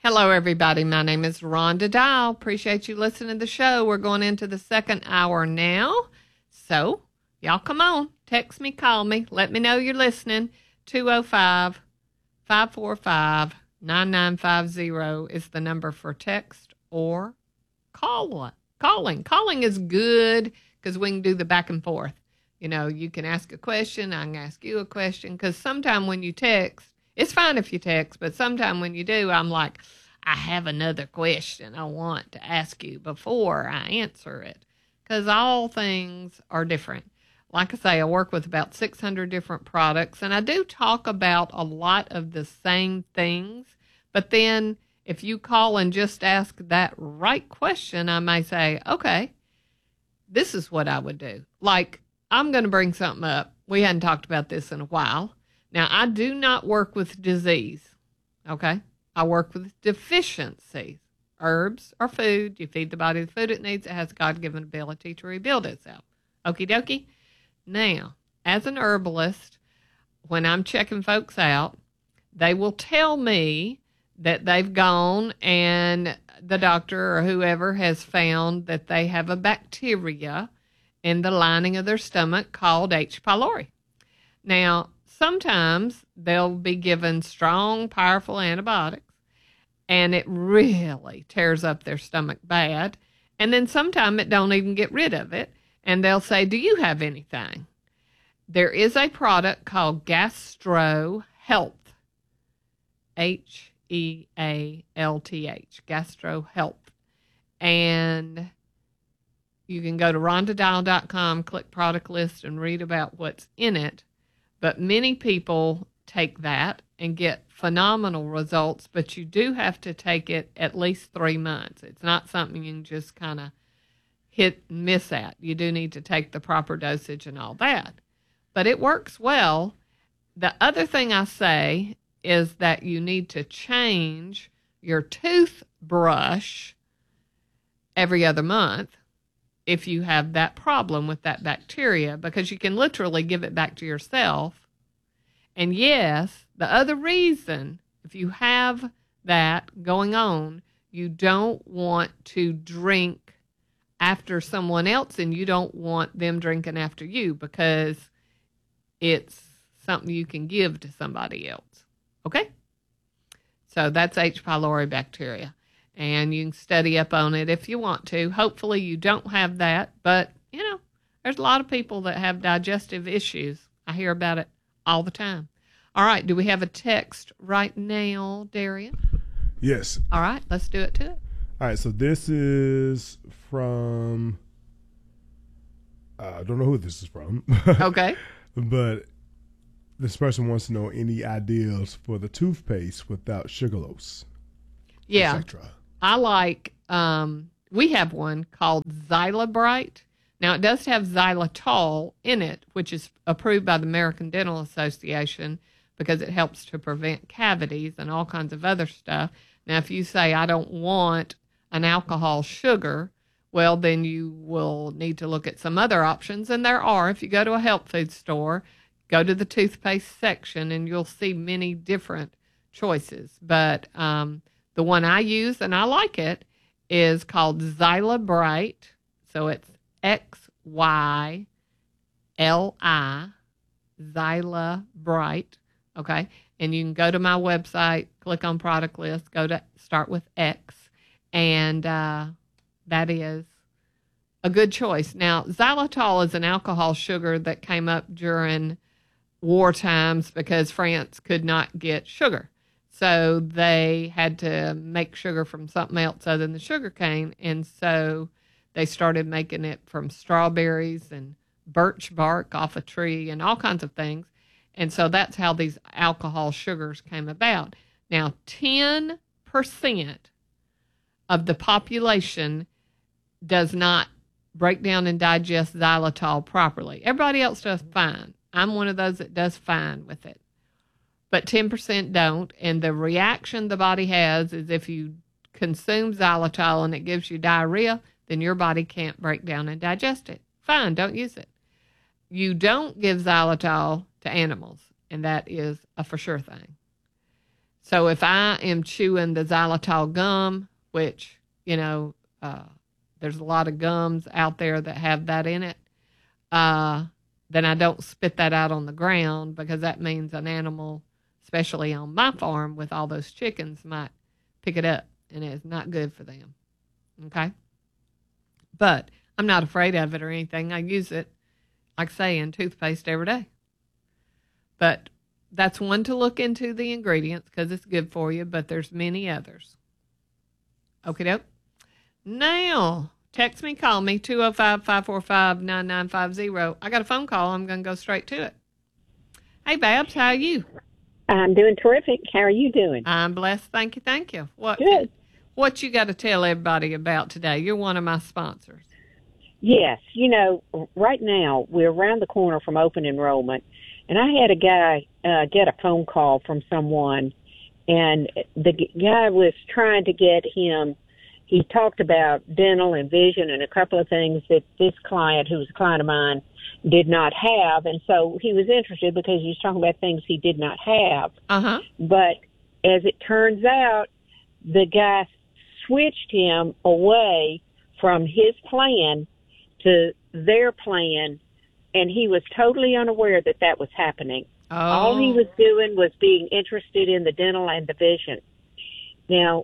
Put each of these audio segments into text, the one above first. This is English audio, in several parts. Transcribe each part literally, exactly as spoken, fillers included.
Hello, everybody. My name is Rhonda Dial. Appreciate you listening to the show. We're going into the second hour now. So, y'all come on. Text me, call me. Let me know you're listening. two oh five, five four five, nine nine five zero is the number for text or call. Calling. Calling is good because we can do the back and forth. You know, you can ask a question. I can ask you a question. Because sometimes when you text, it's fine if you text, but sometimes when you do, I'm like, I have another question I want to ask you before I answer it. Because all things are different. Like I say, I work with about six hundred different products, and I do talk about a lot of the same things. But then if you call and just ask that right question, I may say, okay, this is what I would do. Like, I'm going to bring something up. We hadn't talked about this in a while. Now, I do not work with disease, okay? I work with deficiencies. Herbs are food. You feed the body the food it needs. It has a God-given ability to rebuild itself. Okie dokie? Now, as an herbalist, when I'm checking folks out, they will tell me that they've gone and the doctor or whoever has found that they have a bacteria in the lining of their stomach called H. pylori. Now, sometimes they'll be given strong, powerful antibiotics, and it really tears up their stomach bad. And then sometimes it don't even get rid of it, and they'll say, do you have anything? There is a product called Gastro Health, H E A L T H, Gastro Health. And you can go to rhonda dial dot com, click product list, and read about what's in it. But many people take that and get phenomenal results, but you do have to take it at least three months. It's not something you can just kind of hit and miss at. You do need to take the proper dosage and all that. But it works well. The other thing I say is that you need to change your toothbrush every other month if you have that problem with that bacteria, because you can literally give it back to yourself. And yes, the other reason, if you have that going on, you don't want to drink after someone else, and you don't want them drinking after you, because it's something you can give to somebody else. Okay? So that's H. pylori bacteria. And you can study up on it if you want to. Hopefully you don't have that. But, you know, there's a lot of people that have digestive issues. I hear about it all the time. All right. Do we have a text right now, Darian? Yes. All right. Let's do it to it. All right. So this is from, uh, I don't know who this is from. Okay. But this person wants to know any ideas for the toothpaste without sucralose. Yeah. et cetera. I like, um, we have one called Xylabrite. Now, it does have xylitol in it, which is approved by the American Dental Association because it helps to prevent cavities and all kinds of other stuff. Now, if you say, I don't want an alcohol sugar, well, then you will need to look at some other options. And there are. If you go to a health food store, go to the toothpaste section, and you'll see many different choices. But, um, the one I use, and I like it, is called Xylabrite. So it's X Y L I, Xylabrite, okay? And you can go to my website, click on product list, go to start with X, and uh, that is a good choice. Now, xylitol is an alcohol sugar that came up during war times because France could not get sugar. So they had to make sugar from something else other than the sugar cane. And so they started making it from strawberries and birch bark off a tree and all kinds of things. And so that's how these alcohol sugars came about. Now, ten percent of the population does not break down and digest xylitol properly. Everybody else does fine. I'm one of those that does fine with it. But ten percent don't, and the reaction the body has is if you consume xylitol and it gives you diarrhea, then your body can't break down and digest it. Fine, don't use it. You don't give xylitol to animals, and that is a for sure thing. So if I am chewing the xylitol gum, which, you know, uh, there's a lot of gums out there that have that in it, uh, then I don't spit that out on the ground, because that means an animal, especially on my farm with all those chickens, might pick it up, and it's not good for them. Okay? But I'm not afraid of it or anything. I use it, like I say, in toothpaste every day. But that's one to look into, the ingredients, because it's good for you, but there's many others. Okie doke. Now, text me, call me, two oh five, five four five, nine nine five zero. I got a phone call. I'm going to go straight to it. Hey, Babs, how are you? I'm doing terrific. How are you doing? I'm blessed. Thank you. Thank you. What, Good. What you got to tell everybody about today? You're one of my sponsors. Yes. You know, right now we're around the corner from open enrollment, and I had a guy uh, get a phone call from someone, and the guy was trying to get him, he talked about dental and vision and a couple of things that this client, who was a client of mine, did not have. And so he was interested because he was talking about things he did not have. Uh-huh. But as it turns out, the guy switched him away from his plan to their plan, and he was totally unaware that that was happening. Oh. All he was doing was being interested in the dental and the vision. Now,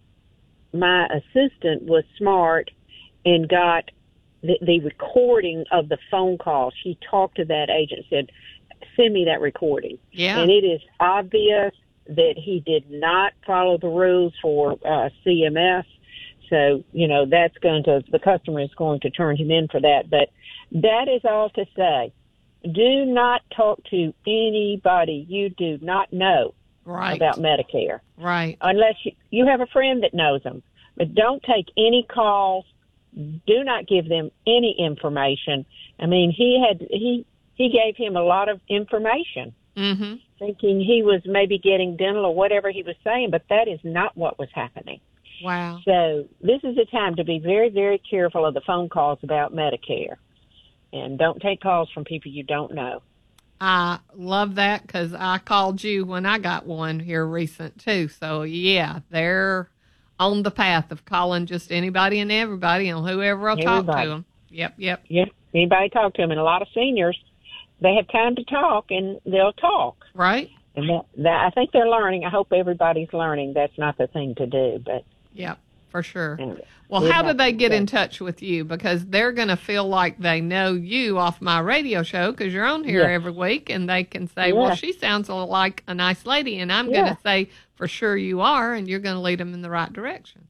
my assistant was smart and got the, the recording of the phone call. She talked to that agent, said, send me that recording. Yeah. And it is obvious that he did not follow the rules for uh, C M S. So, you know, that's going to, the customer is going to turn him in for that. But that is all to say, do not talk to anybody you do not know right. about Medicare. Right. Unless you, you have a friend that knows them. But don't take any calls. Do not give them any information. I mean, he had, he, he gave him a lot of information, mm-hmm. thinking he was maybe getting dental or whatever he was saying, but that is not what was happening. Wow. So this is a time to be very, very careful of the phone calls about Medicare. And don't take calls from people you don't know. I love that, because I called you when I got one here recent, too. So, yeah, they're on the path of calling just anybody and everybody and whoever will talk to them. Yep, yep. Yep. Anybody talk to them. And a lot of seniors, they have time to talk, and they'll talk. Right. And that, that I think they're learning. I hope everybody's learning that's not the thing to do. But yep, for sure. Anyway, well, how do they get in touch with you? Because they're going to feel like they know you off my radio show, because you're on here yes. every week, and they can say, yes. well, she sounds like a nice lady, and I'm yes. going to say, for sure you are, and you're going to lead them in the right direction.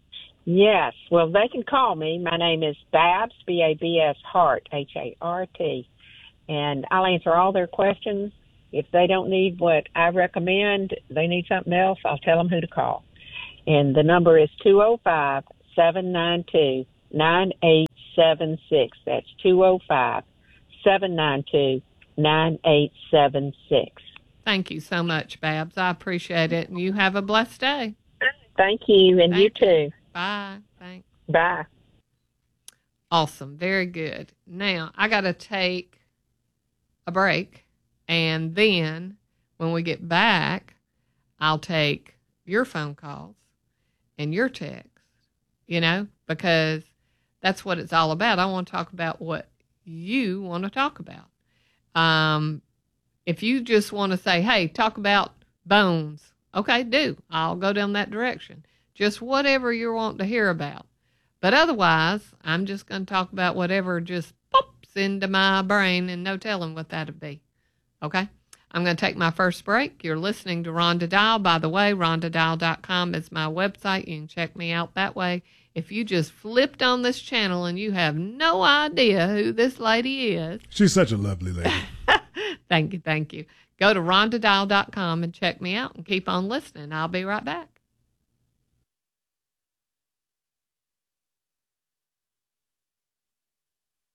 Yes. Well, they can call me. My name is Babs, B A B S, Hart, H A R T. And I'll answer all their questions. If they don't need what I recommend, they need something else, I'll tell them who to call. And the number is two oh five, seven nine two, nine eight seven six. That's two oh five, seven nine two, nine eight seven six. Thank you so much, Babs. I appreciate it. And you have a blessed day. Thank you, and Thank you too. Bye. Thanks. Bye. Awesome. Very good. Now, I got to take a break, and then when we get back, I'll take your phone calls and your texts, you know, because that's what it's all about. I want to talk about what you want to talk about. Um, if you just want to say, hey, talk about bones, okay, do. I'll go down that direction. Just whatever you want to hear about. But otherwise, I'm just going to talk about whatever just pops into my brain, and no telling what that'd be. Okay? I'm going to take my first break. You're listening to Rhonda Dial. By the way, rhonda dial dot com is my website. You can check me out that way. If you just flipped on this channel and you have no idea who this lady is. She's such a lovely lady. Thank you, thank you. Go to rhonda dial dot com and check me out and keep on listening. I'll be right back.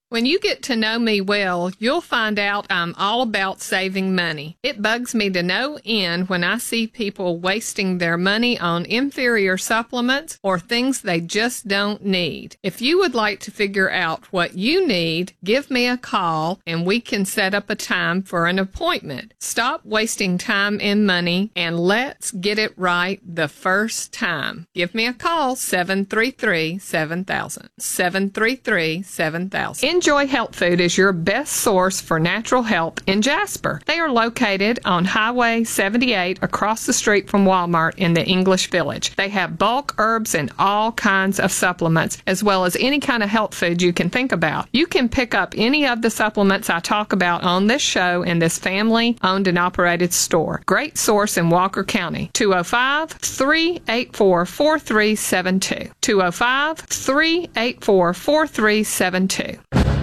When you get to know me well, you'll find out I'm all about saving money. It bugs me to no end when I see people wasting their money on inferior supplements or things they just don't need. If you would like to figure out what you need, give me a call and we can set up a time for an appointment. Stop wasting time and money and let's get it right the first time. Give me a call, seven three three, seven thousand. seven three three, seven thousand. Enjoy Health Food is your best source for natural health in Jasper. They are located on Highway seventy-eight across the street from Walmart in the English Village. They have bulk herbs and all kinds of supplements, as well as any kind of health food you can think about. You can pick up any of the supplements I talk about on this show in this family-owned and operated store. Great source in Walker County. two oh five, three eight four, four three seven two. two oh five, three eight four, four three seven two.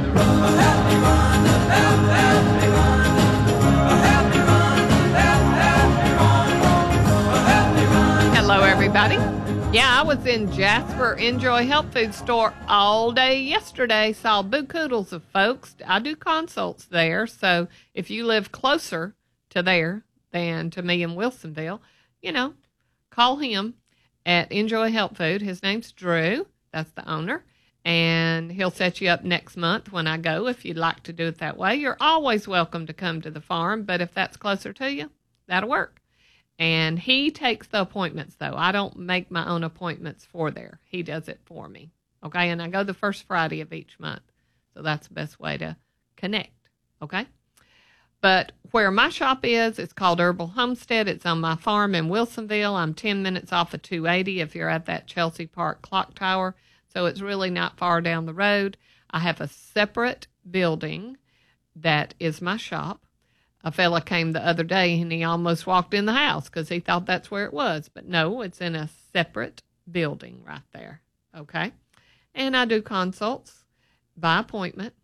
Hello, everybody. Yeah, I was in Jasper Enjoy Health Food Store all day yesterday. Saw boo koodles of folks. I do consults there, so if you live closer to there than to me in Wilsonville, you know, call him at Enjoy Health Food. His name's Drew. That's the owner. And he'll set you up next month when I go if you'd like to do it that way. You're always welcome to come to the farm, but if that's closer to you, that'll work. And he takes the appointments, though. I don't make my own appointments for there. He does it for me. Okay, and I go the first Friday of each month. So that's the best way to connect. Okay? But where my shop is, it's called Herbal Homestead. It's on my farm in Wilsonville. I'm ten minutes off of two eighty if you're at that Chelsea Park clock tower. So it's really not far down the road. I have a separate building that is my shop. A fella came the other day and he almost walked in the house because he thought that's where it was. But no, it's in a separate building right there. Okay? And I do consults by appointment.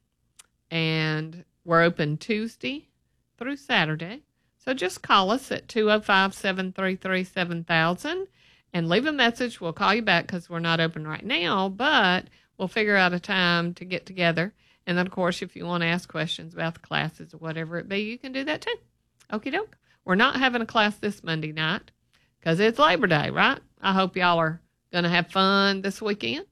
And we're open Tuesday through Saturday. So just call us at two oh five, seven three three, seven thousand. And leave a message. We'll call you back because we're not open right now, but we'll figure out a time to get together. And then, of course, if you want to ask questions about the classes or whatever it be, you can do that too. Okie doke. We're not having a class this Monday night because it's Labor Day, right? I hope y'all are going to have fun this weekend.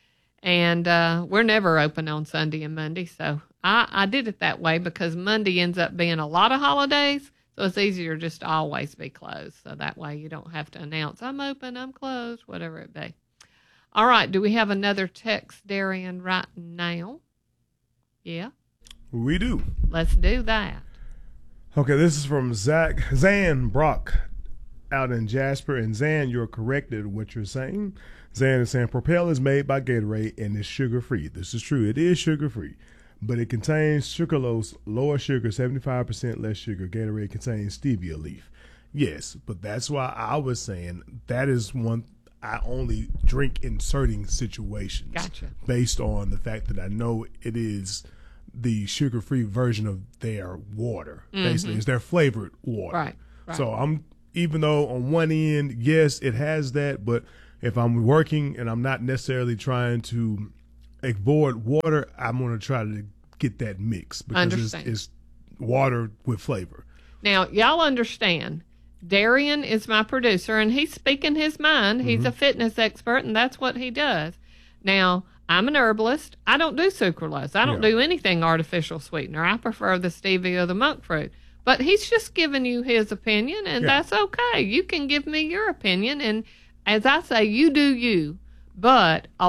And uh, we're never open on Sunday and Monday, so I, I did it that way because Monday ends up being a lot of holidays. So it's easier just to always be closed. So that way you don't have to announce, I'm open, I'm closed, whatever it be. All right. Do we have another text, Darian, right now? Yeah? We do. Let's do that. Okay, this is from Zach Zan Brock out in Jasper. And Zan, you're corrected what you're saying. Zan is saying Propel is made by Gatorade and is sugar-free. This is true. It is sugar-free. But it contains sucralose, lower sugar, seventy-five percent less sugar. Gatorade contains stevia leaf. Yes, but that's why I was saying that is one I only drink in certain situations. Gotcha. Based on the fact that I know it is the sugar-free version of their water. Mm-hmm. Basically, it's their flavored water. Right, right. So I'm, even though on one end, yes, it has that, but if I'm working and I'm not necessarily trying to avoid water, I'm going to try to get that mix because it's, it's water with flavor. Now, y'all understand, Darian is my producer, and he's speaking his mind. He's mm-hmm. a fitness expert, and that's what he does. Now, I'm an herbalist. I don't do sucralose. I don't yeah. do anything artificial sweetener. I prefer the stevia or the monk fruit. But he's just giving you his opinion, and yeah. that's okay. You can give me your opinion, and as I say, you do you. But a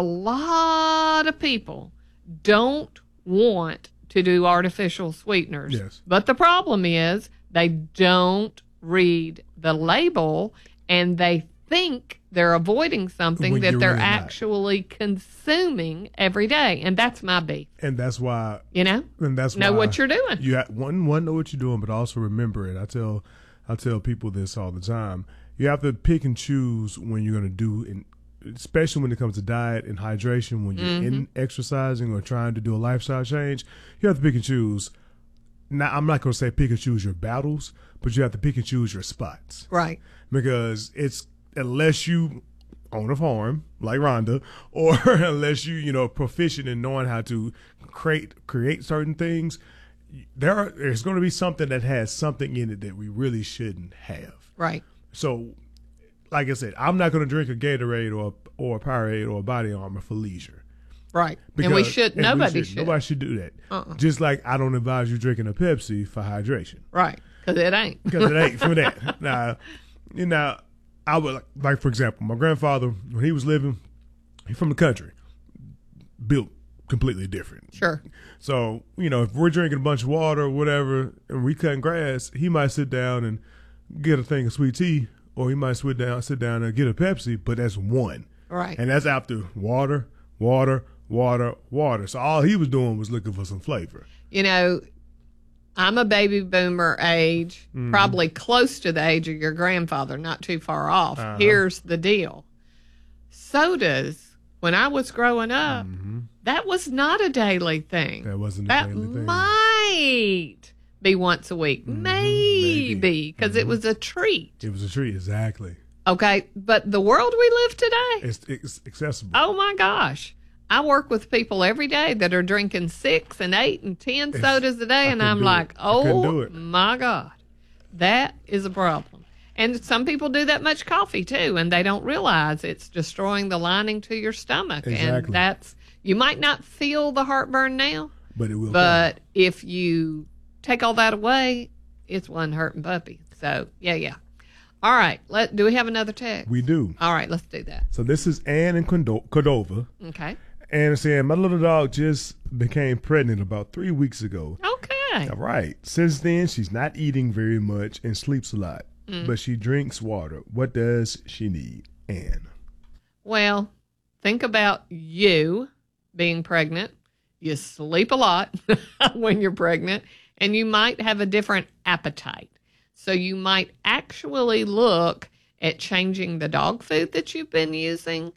lot of people don't want to do artificial sweeteners. Yes. But the problem is they don't read the label, and they think they're avoiding something when that they're really actually not. consuming every day. And that's my beef. And that's why, you know, and that's know why what you're doing. You have, one, one, know what you're doing, but also remember it. I tell, I tell people this all the time. You have to pick and choose when you're going to do, in, especially when it comes to diet and hydration, when you're mm-hmm. in exercising or trying to do a lifestyle change, you have to pick and choose. Now, I'm not going to say pick and choose your battles, but you have to pick and choose your spots. Right. Because it's, unless you own a farm like Rhonda, or unless you, you know, proficient in knowing how to create create certain things, there are, there's going to be something that has something in it that we really shouldn't have. Right. So, like I said, I'm not going to drink a Gatorade or or a Powerade or a Body Armor for leisure. Right. Because, and we should. and Nobody we should, should. Nobody should do that. Uh-uh. Just like I don't advise you drinking a Pepsi for hydration. Right. Because it ain't. Because it ain't for that. Now, you know, I would, like, for example, my grandfather, when he was living, he's from the country, built completely different. Sure. So, you know, if we're drinking a bunch of water or whatever and we cutting grass, he might sit down and get a thing of sweet tea, or he might sit down, sit down and get a Pepsi, but that's one. Right. And that's after water, water, water, water. So all he was doing was looking for some flavor. You know, I'm a baby boomer age, mm-hmm. probably close to the age of your grandfather, not too far off. Uh-huh. Here's the deal. Sodas, when I was growing up, mm-hmm. that was not a daily thing. That wasn't a that daily thing. That might be once a week. Mm-hmm. Maybe, because mm-hmm. it was a treat. It was a treat, exactly. Okay, but the world we live today. It's, it's accessible. Oh, my gosh. I work with people every day that are drinking six and eight and ten it's, sodas a day, and I'm like, it. oh, my God, that is a problem. And some people do that much coffee, too, and they don't realize it's destroying the lining to your stomach. Exactly. And that's, you might not feel the heartburn now, but it will. But come. if you take all that away, it's one hurting puppy. So, yeah, yeah. All right. Let, do we have another text? We do. All right, let's do that. So this is Ann in Cordova. Okay. Ann is saying, my little dog just became pregnant about three weeks ago. Okay. All right. Since then, she's not eating very much and sleeps a lot, mm. but she drinks water. What does she need, Ann? Well, think about you being pregnant. You sleep a lot when you're pregnant, and you might have a different appetite. So you might actually look at changing the dog food that you've been using,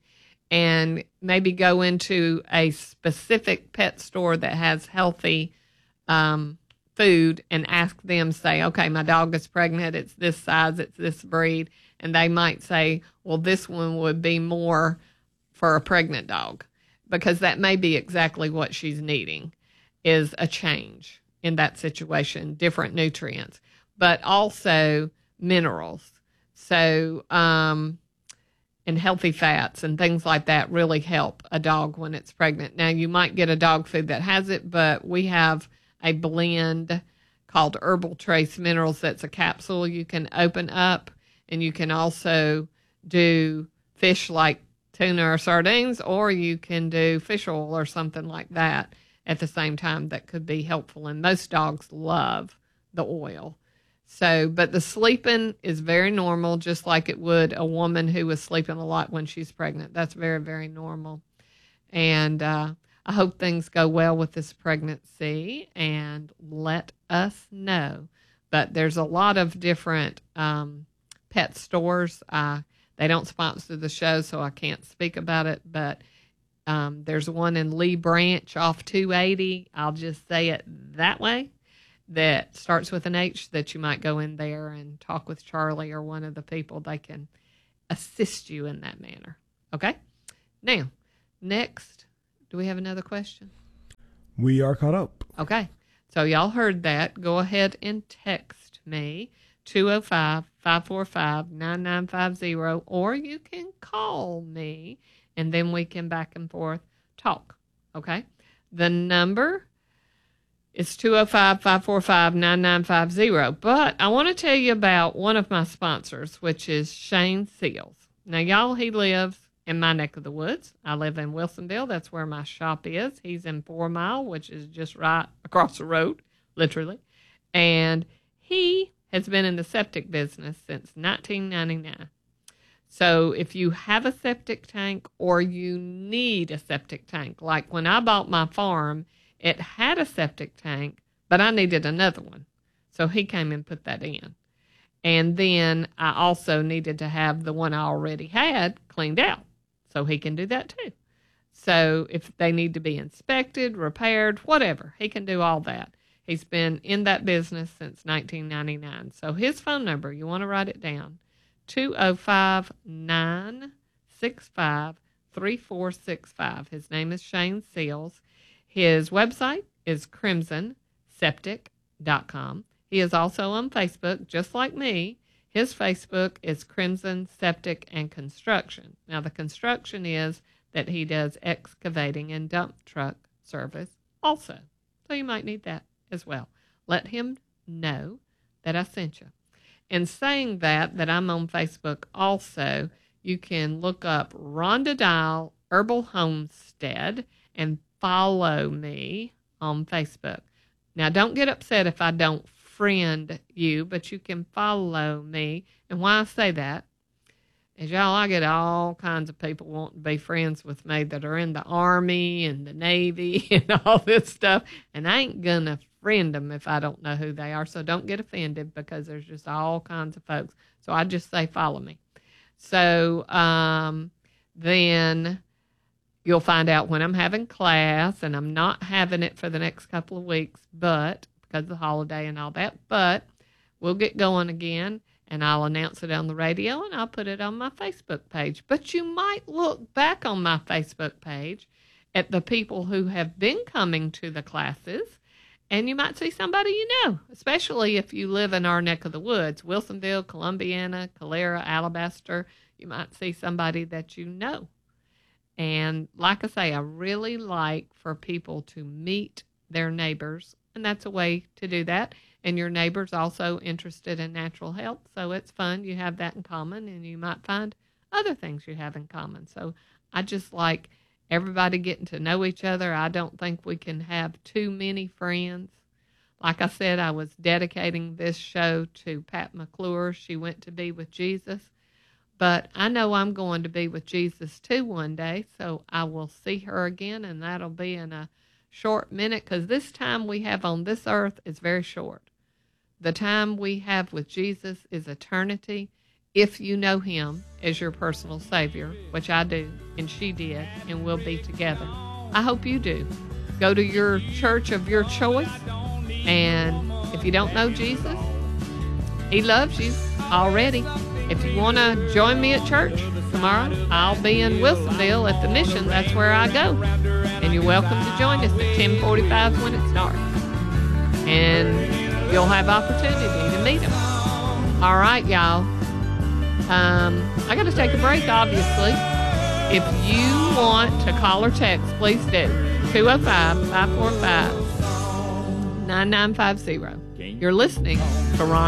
and maybe go into a specific pet store that has healthy um, food and ask them, say, okay, my dog is pregnant, it's this size, it's this breed. And they might say, well, this one would be more for a pregnant dog, because that may be exactly what she's needing, is a change in that situation, different nutrients, but also minerals. So, um, and healthy fats and things like that really help a dog when it's pregnant. Now, you might get a dog food that has it, but we have a blend called Herbal Trace Minerals that's a capsule you can open up, and you can also do fish like tuna or sardines, or you can do fish oil or something like that at the same time that could be helpful. And most dogs love the oil. So, but the sleeping is very normal, just like it would a woman who was sleeping a lot when she's pregnant. That's very, very normal. And uh, I hope things go well with this pregnancy, and let us know. But there's a lot of different um, pet stores. Uh, they don't sponsor the show, so I can't speak about it. But um, there's one in Lee Branch off two eighty. I'll just say it that way. That starts with an H, that you might go in there and talk with Charlie or one of the people. They can assist you in that manner. Okay? Now, next, do we have another question? We are caught up. Okay. So y'all heard that. Go ahead and text me, two oh five, five four five, nine nine five zero, or you can call me, and then we can back and forth talk. Okay? The number it's two oh five, five four five, nine nine five zero. But I want to tell you about one of my sponsors, which is Shane Seals. Now, y'all, he lives in my neck of the woods. I live in Wilsonville. That's where my shop is. He's in Four Mile, which is just right across the road, literally. And he has been in the septic business since nineteen ninety-nine. So if you have a septic tank, or you need a septic tank, like when I bought my farm, it had a septic tank, but I needed another one. So he came and put that in. And then I also needed to have the one I already had cleaned out. So he can do that too. So if they need to be inspected, repaired, whatever, he can do all that. He's been in that business since nineteen ninety-nine. So his phone number, you want to write it down, two oh five, nine six five, three four six five. His name is Shane Seals. His website is crimson septic dot com. He is also on Facebook, just like me. His Facebook is Crimson Septic and Construction. Now, the construction is that he does excavating and dump truck service also. So you might need that as well. Let him know that I sent you. In saying that, that I'm on Facebook also, you can look up Rhonda Dial Herbal Homestead and follow me on Facebook. Now, don't get upset if I don't friend you, but you can follow me. And why I say that is, y'all, I get all kinds of people wanting to be friends with me that are in the Army and the Navy and all this stuff, and I ain't going to friend them if I don't know who they are. So don't get offended, because there's just all kinds of folks. So I just say follow me. So um, then you'll find out when I'm having class, and I'm not having it for the next couple of weeks, but because of the holiday and all that, but we'll get going again, and I'll announce it on the radio, and I'll put it on my Facebook page. But you might look back on my Facebook page at the people who have been coming to the classes, and you might see somebody you know, especially if you live in our neck of the woods, Wilsonville, Columbiana, Calera, Alabaster. You might see somebody that you know. And like I say, I really like for people to meet their neighbors, and that's a way to do that. And your neighbor's also interested in natural health, so it's fun. You have that in common, and you might find other things you have in common. So I just like everybody getting to know each other. I don't think we can have too many friends. Like I said, I was dedicating this show to Pat McClure. She went to be with Jesus. But I know I'm going to be with Jesus too one day, so I will see her again, and that'll be in a short minute, because this time we have on this earth is very short. The time we have with Jesus is eternity, if you know him as your personal Savior, which I do, and she did, and we'll be together. I hope you do. Go to your church of your choice, and if you don't know Jesus, he loves you already. If you want to join me at church tomorrow, I'll be in Wilsonville at the Mission. That's where I go. And you're welcome to join us at ten forty-five when it starts. And you'll have opportunity to meet them. All right, y'all. Um, I got to take a break, obviously. If you want to call or text, please do. two oh five, five four five, nine nine five zero. You're listening to Ron.